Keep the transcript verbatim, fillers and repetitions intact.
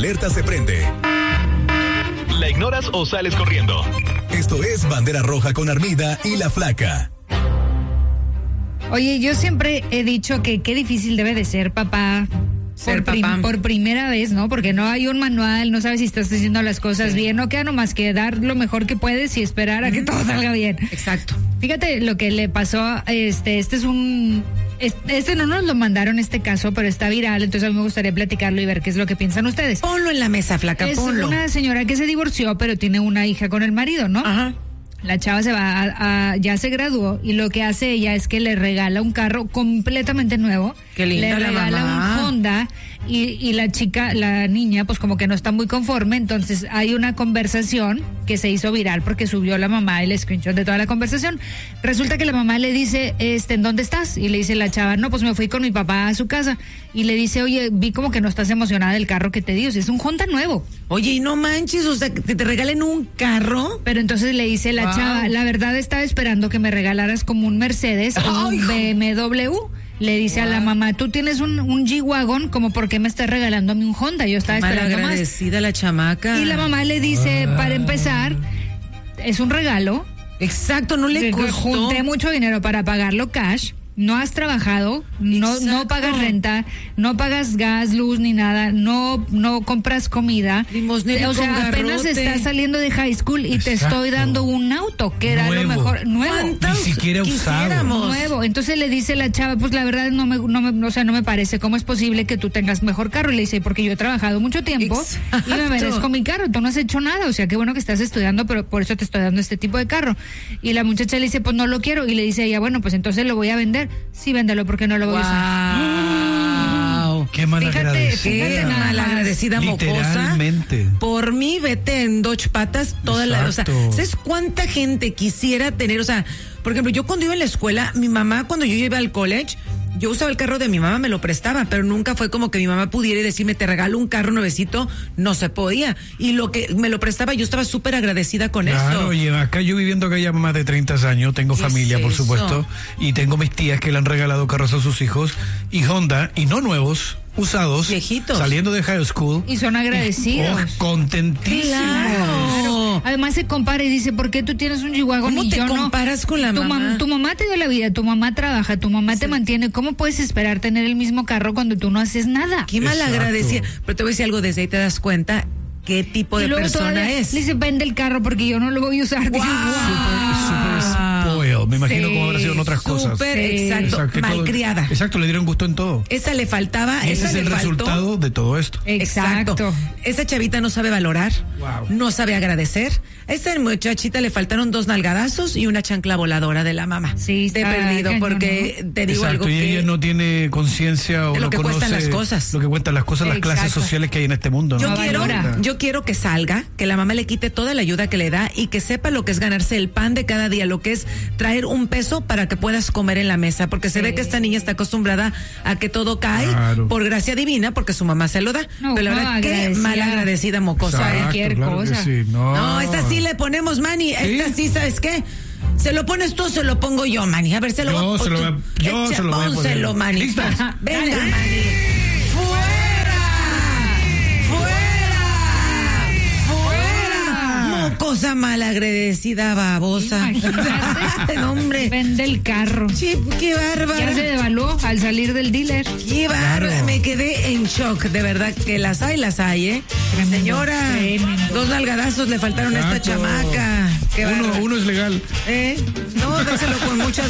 alerta se prende. ¿La ignoras o sales corriendo? Esto es Bandera Roja con Armida y La Flaca. Oye, yo siempre he dicho que qué difícil debe de ser, papá. Ser por, prim- papá. por primera vez, ¿no? Porque no hay un manual, no sabes si estás haciendo las cosas bien, no queda nomás que dar lo mejor que puedes y esperar a que todo salga bien. Exacto. Fíjate lo que le pasó, este, este es un, este, este no nos lo mandaron este caso, pero está viral, entonces a mí me gustaría platicarlo y ver qué es lo que piensan ustedes. Ponlo en la mesa, Flaca, Es ponlo. una señora que se divorció, pero tiene una hija con el marido, ¿no? Ajá. La chava se va a, a- ya se graduó y lo que hace ella es que le regala un carro completamente nuevo. Qué linda le la regala mamá. un Honda y, y la chica, la niña, pues como que no está muy conforme. Entonces hay una conversación que se hizo viral porque subió la mamá el screenshot de toda la conversación. Resulta que la mamá le dice, este, ¿en dónde estás? Y le dice la chava, no, pues me fui con mi papá a su casa. Y le dice, oye, vi como que no estás emocionada del carro que te dio. O sea, es un Honda nuevo. Oye, y no manches, o sea, que te regalen un carro. Pero entonces le dice la Wow. chava, la verdad estaba esperando que me regalaras como un Mercedes o Ay, un B M W. Le dice a la mamá, tú tienes un, un G-Wagon, como por qué me estás regalando a mí un Honda, yo estaba esperando más. Malagradecida la chamaca. Y la mamá le dice, para empezar, es un regalo, Exacto, no le que costó. junté mucho dinero para pagarlo cash. No has trabajado, no, no pagas renta, no pagas gas, luz ni nada, no, no compras comida. Limosnero O sea, con apenas garrote. estás saliendo de high school y te Exacto. estoy dando un auto, que era Nuevo. lo mejor, nuevo. ¿Cuántos Ni siquiera usado. quisiéramos? Nuevo. Entonces le dice la chava, pues la verdad no me, no me, o sea, no me parece, ¿cómo es posible que tú tengas mejor carro? Y le dice, porque yo he trabajado mucho tiempo Exacto. y me merezco mi carro, tú no has hecho nada, o sea, qué bueno que estás estudiando, pero por eso te estoy dando este tipo de carro. Y la muchacha le dice, pues no lo quiero, y le dice ella, bueno, pues entonces lo voy a vender. Sí, véndelo porque no lo voy a usar. Wow. Qué mal Fíjate, agradecido. fíjate Qué nada más. malagradecida mocosa. Literalmente. Por mí, vete en Dodge patas toda la. O sea, Exacto. ¿sabes cuánta gente quisiera tener? O sea, por ejemplo, yo cuando iba en la escuela, mi mamá, cuando yo iba al college, yo usaba el carro de mi mamá, me lo prestaba, pero nunca fue como que mi mamá pudiera y decirme, te regalo un carro nuevecito, no se podía. Y lo que me lo prestaba, yo estaba súper agradecida con Claro, eso. oye, acá yo viviendo acá ya más de treinta años, tengo ¿Qué familia, es por eso? supuesto, y tengo mis tías que le han regalado carros a sus hijos, y Honda, y no nuevos, usados, Viejitos. saliendo de high school. Y son agradecidos. Oh, contentísimos. Claro. Además se compara y dice, ¿por qué tú tienes un G-Wagon ¿Cómo y te yo no? comparas con la tu mamá? Tu mamá te dio la vida, tu mamá trabaja, tu mamá te mantiene. ¿Cómo puedes esperar tener el mismo carro cuando tú no haces nada? Qué mal Exacto. agradecida. Pero te voy a decir algo, desde ahí te das cuenta qué tipo Y de luego persona todavía es. Le dice, vende el carro porque yo no lo voy a usar. Dices, Súper spoiled. Me imagino Sí, cómo habrá sido en otras cosas. Súper, Sí. exacto, Exacto, que todo- malcriada. Exacto, le dieron gusto en todo. Esa le faltaba, Ese esa es le el faltó. resultado de todo esto. Exacto. Esa chavita no sabe valorar, Wow. no sabe agradecer. A esa muchachita le faltaron dos nalgadazos y una chancla voladora de la mamá. Sí, de está perdido, cañón, porque te digo Exacto, algo y que ella no tiene conciencia o de lo no que conoce cuestan las cosas. lo que cuentan las cosas, las clases Exacto. sociales que hay en este mundo, ¿no? Yo No quiero, valora. yo quiero que salga, que la mamá le quite toda la ayuda que le da y que sepa lo que es ganarse el pan de cada día, lo que es traer un peso para que puedas comer en la mesa, porque se Sí. ve que esta niña está acostumbrada a que todo cae Claro. por gracia divina, porque su mamá se lo da. No, Pero la no, verdad, qué agradecida. mal agradecida mocosa. Exacto, ¿eh? cualquier claro que cosa. sí. No, No, esta sí le ponemos, Manny. Esta sí, ¿sabes qué? ¿Se lo pones tú o se lo pongo yo, Manny? A ver, se lo Yo voy a se lo voy a- tú- yo Echa- se lo voy a poner. pónselo, Manny. ¿Listas? Venga, Dale. Manny. ¡Fuera! ¡Fuera! ¡Fuera! Mocosa malagradecida, babosa. Imagínate. No, hombre. Vende el carro. Sí, qué Ya se bárbara. devaluó al salir del dealer. Qué bárbara. Claro. Me quedé en shock. De verdad que las hay, las hay, ¿eh? Tremendo, Señora, tremendo. dos nalgadazos le faltaron a esta Exacto. chamaca. Qué Uno, bárbara. uno es legal. ¿Eh? No, dáselo con muchas